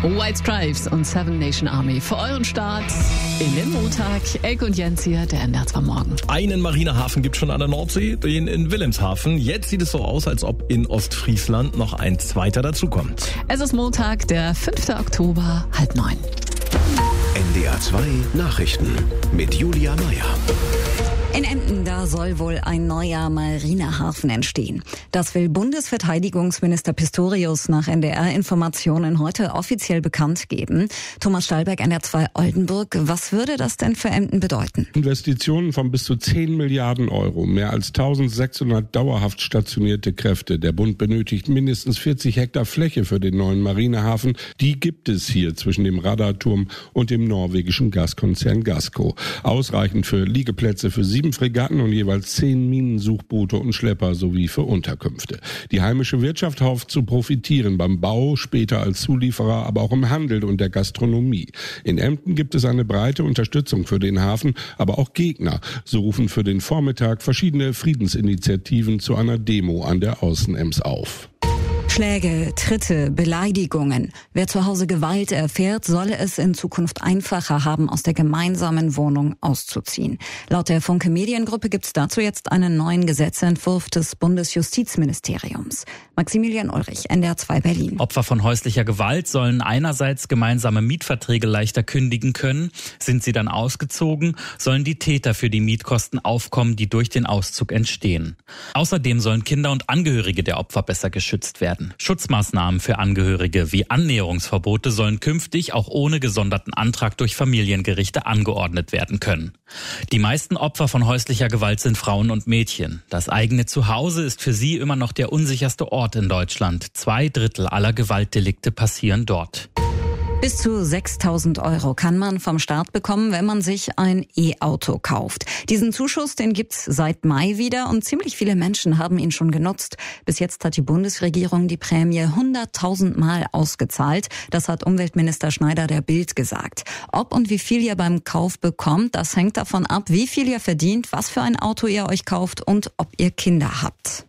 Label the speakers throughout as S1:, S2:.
S1: White Stripes und Seven Nation Army für euren Start in den Montag. Elke und Jens hier, der NDR 2 Morgen.
S2: Einen Marinehafen gibt es schon an der Nordsee, den in Wilhelmshaven. Jetzt sieht es so aus, als ob in Ostfriesland noch ein zweiter dazukommt.
S1: Es ist Montag, der 5. Oktober, 8:30.
S3: NDR 2 Nachrichten mit Julia Meyer.
S4: In Emden, da soll wohl ein neuer Marinehafen entstehen. Das will Bundesverteidigungsminister Pistorius nach NDR-Informationen heute offiziell bekannt geben. Thomas Stahlberg, NDR 2 Oldenburg. Was würde das denn für Emden bedeuten?
S5: Investitionen von bis zu 10 Milliarden Euro, mehr als 1600 dauerhaft stationierte Kräfte. Der Bund benötigt mindestens 40 Hektar Fläche für den neuen Marinehafen. Die gibt es hier zwischen dem Radarturm und dem norwegischen Gaskonzern Gassco. Ausreichend für Liegeplätze für 7 Fregatten und jeweils 10 Minensuchboote und Schlepper sowie für Unterkünfte. Die heimische Wirtschaft hofft zu profitieren beim Bau, später als Zulieferer, aber auch im Handel und der Gastronomie. In Emden gibt es eine breite Unterstützung für den Hafen, aber auch Gegner. So rufen für den Vormittag verschiedene Friedensinitiativen zu einer Demo an der Außenems auf.
S4: Schläge, Tritte, Beleidigungen. Wer zu Hause Gewalt erfährt, soll es in Zukunft einfacher haben, aus der gemeinsamen Wohnung auszuziehen. Laut der Funke Mediengruppe gibt es dazu jetzt einen neuen Gesetzentwurf des Bundesjustizministeriums. Maximilian Ulrich, NDR 2 Berlin.
S6: Opfer von häuslicher Gewalt sollen einerseits gemeinsame Mietverträge leichter kündigen können. Sind sie dann ausgezogen, sollen die Täter für die Mietkosten aufkommen, die durch den Auszug entstehen. Außerdem sollen Kinder und Angehörige der Opfer besser geschützt werden. Schutzmaßnahmen für Angehörige wie Annäherungsverbote sollen künftig auch ohne gesonderten Antrag durch Familiengerichte angeordnet werden können. Die meisten Opfer von häuslicher Gewalt sind Frauen und Mädchen. Das eigene Zuhause ist für sie immer noch der unsicherste Ort in Deutschland. 2/3 aller Gewaltdelikte passieren dort.
S4: Bis zu 6.000 € kann man vom Staat bekommen, wenn man sich ein E-Auto kauft. Diesen Zuschuss, den gibt's seit Mai wieder und ziemlich viele Menschen haben ihn schon genutzt. Bis jetzt hat die Bundesregierung die Prämie 100.000 Mal ausgezahlt. Das hat Umweltminister Schneider der Bild gesagt. Ob und wie viel ihr beim Kauf bekommt, das hängt davon ab, wie viel ihr verdient, was für ein Auto ihr euch kauft und ob ihr Kinder habt.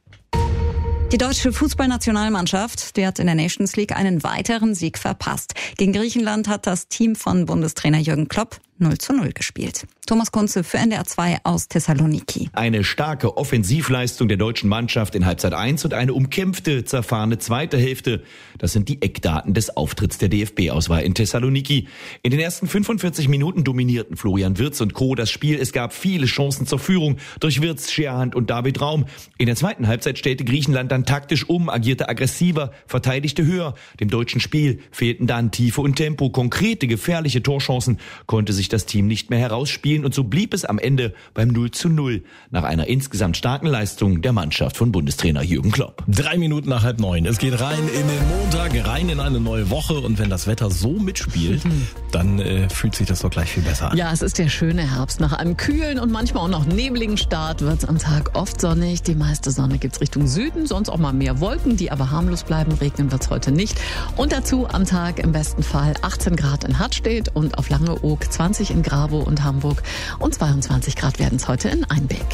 S4: Die deutsche Fußballnationalmannschaft, die hat in der Nations League einen weiteren Sieg verpasst. Gegen Griechenland hat das Team von Bundestrainer Jürgen Klopp 0:0 gespielt. Thomas Kunze für NDR 2 aus Thessaloniki.
S7: Eine starke Offensivleistung der deutschen Mannschaft in Halbzeit 1 und eine umkämpfte, zerfahrene zweite Hälfte. Das sind die Eckdaten des Auftritts der DFB-Auswahl in Thessaloniki. In den ersten 45 Minuten dominierten Florian Wirtz und Co. das Spiel. Es gab viele Chancen zur Führung durch Wirtz, Scherhand und David Raum. In der zweiten Halbzeit stellte Griechenland dann taktisch um, agierte aggressiver, verteidigte höher. Dem deutschen Spiel fehlten dann Tiefe und Tempo. Konkrete, gefährliche Torchancen konnte sich das Team nicht mehr herausspielen und so blieb es am Ende beim 0:0 nach einer insgesamt starken Leistung der Mannschaft von Bundestrainer Jürgen Klopp.
S2: 3 Minuten nach 8:30. Es geht rein in den Montag, rein in eine neue Woche und wenn das Wetter so mitspielt, dann fühlt sich das doch gleich viel besser an.
S1: Ja, es ist der schöne Herbst. Nach einem kühlen und manchmal auch noch nebligen Start wird es am Tag oft sonnig. Die meiste Sonne gibt's Richtung Süden, sonst auch mal mehr Wolken, die aber harmlos bleiben. Regnen wird's heute nicht. Und dazu am Tag im besten Fall 18 Grad in Hartstedt und auf Langeoog 20 in Grabow und Hamburg und 22 Grad werden es heute in Einbeck.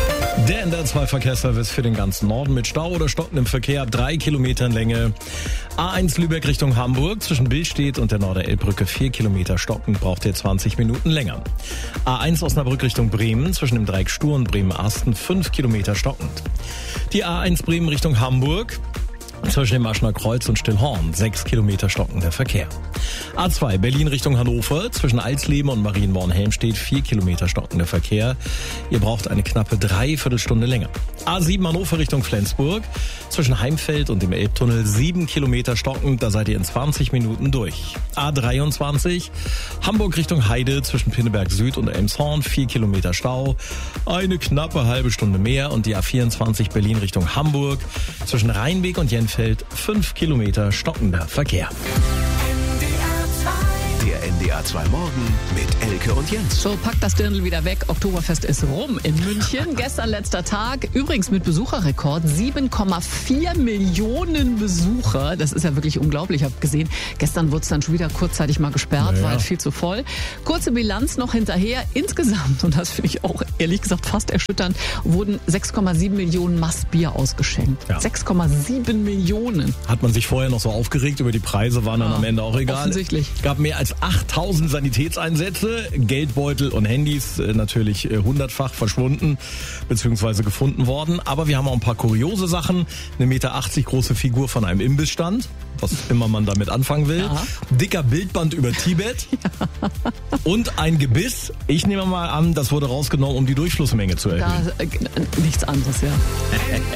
S2: Der NDR 2 Verkehrsservice für den ganzen Norden mit Stau oder stockendem Verkehr ab 3 Kilometern Länge. A1 Lübeck Richtung Hamburg zwischen Billstedt und der Norderelbbrücke 4 Kilometer stockend, braucht ihr 20 Minuten länger. A1 Osnabrück Richtung Bremen zwischen dem Dreieck Stur und Bremen-Asten 5 Kilometer stockend. Die A1 Bremen Richtung Hamburg zwischen dem Aschner Kreuz und Stillhorn 6 Kilometer stockender Verkehr. A2 Berlin Richtung Hannover zwischen Alsleben und Marienborn-Helmstedt 4 Kilometer stockender Verkehr. Ihr braucht eine knappe 3/4 Stunde länger. A7 Hannover Richtung Flensburg zwischen Heimfeld und dem Elbtunnel 7 Kilometer stockend, da seid ihr in 20 Minuten durch. A23 Hamburg Richtung Heide zwischen Pinneberg Süd und Elmshorn 4 Kilometer Stau, eine knappe halbe Stunde mehr und die A24 Berlin Richtung Hamburg zwischen Rheinweg und Jenfeld 5 Kilometer stockender Verkehr.
S3: Der NDR NDR 2 Morgen mit Elke und Jens.
S1: So, packt das Dirndl wieder weg. Oktoberfest ist rum in München. Gestern letzter Tag. Übrigens mit Besucherrekord. 7,4 Millionen Besucher. Das ist ja wirklich unglaublich. Ich habe gesehen, gestern wurde es dann schon wieder kurzzeitig mal gesperrt, war halt viel zu voll. Kurze Bilanz noch hinterher. Insgesamt, und das finde ich auch ehrlich gesagt fast erschütternd, wurden 6,7 Millionen Mast Bier ausgeschenkt. Ja. 6,7 Millionen.
S2: Hat man sich vorher noch so aufgeregt über die Preise, waren dann am Ende auch egal.
S1: Offensichtlich.
S2: Gab mehr als 8000 Sanitätseinsätze, Geldbeutel und Handys natürlich 100-fach verschwunden bzw. gefunden worden. Aber wir haben auch ein paar kuriose Sachen. 1,80 Meter große Figur von einem Imbissstand, was immer man damit anfangen will. Ja. Dicker Bildband über Tibet. Ja. Und ein Gebiss. Ich nehme mal an, das wurde rausgenommen, um die Durchflussmenge zu erhöhen.
S1: Nichts anderes, ja.